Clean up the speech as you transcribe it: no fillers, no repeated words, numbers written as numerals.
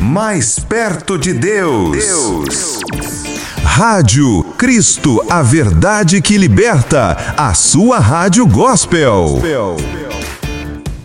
mais perto de Deus. Rádio Cristo, a verdade que liberta, a sua rádio gospel.